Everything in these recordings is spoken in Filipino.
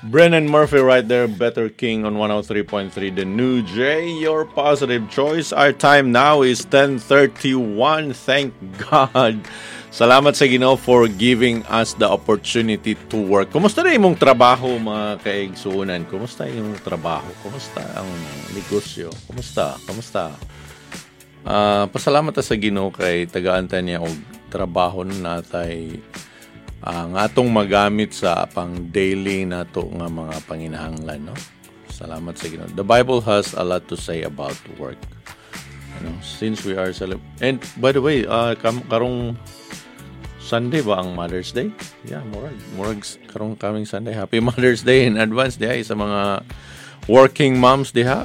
Brennan Murphy right there, Better King on 103.3 The New J, your positive choice. Our time now is 10:31. Thank God. Salamat sa Ginoo for giving us the opportunity to work. Kumusta na imong trabaho, mga kaigsuunan? Kumusta imong trabaho? Kumusta ang negosyo? Kumusta? Pasalamat ta sa Ginoo kay tagaan ta niya og trabaho natay nga atong magamit sa pang daily nato nga mga panginahanglan, no? Salamat sa Ginoo. The Bible has a lot to say about work. Since we are and by the way, karong Sunday ba ang Mother's Day? Yeah, murag karong coming Sunday. Happy Mother's Day in advance diha sa mga working moms diha.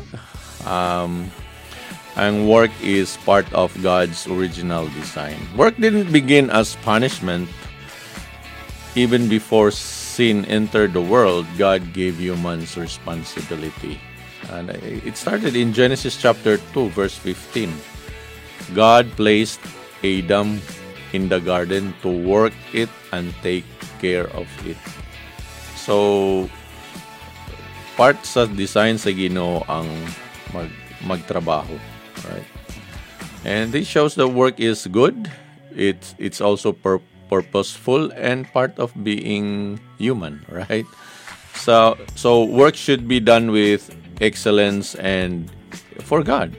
And work is part of God's original design. Work didn't begin as punishment. Even before sin entered the world, God gave humans responsibility. And it started in Genesis chapter 2, verse 15. God placed Adam in the garden to work it and take care of it. So, part sa design sa Ginoo ang magtrabaho. Right? And this shows that work is good. It's also purposeful and part of being human, right? So work should be done with excellence and for God.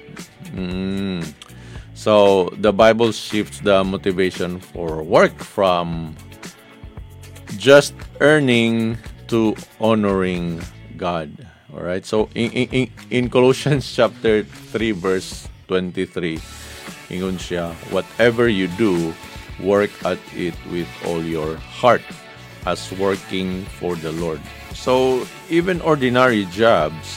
So the Bible shifts the motivation for work from just earning to honoring God. All right. So in Colossians chapter 3 verse 23, ingon siya, whatever you do, work at it with all your heart as working for the Lord. So even ordinary jobs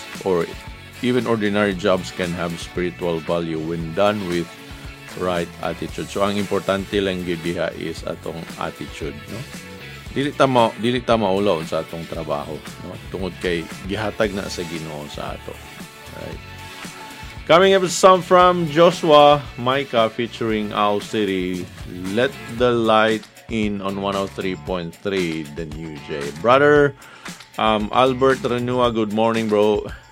can have spiritual value when done with right attitude. So ang importante lang gyud diha is atong attitude, no? Dili ta maulaw sa atong trabaho, no? Tungod kay gihatag na sa Ginoo sa ato. Right? Coming up with some from Joshua Micah featuring Owl City, Let the Light In on 103.3 The New J. Brother Albert Renua, good morning, bro.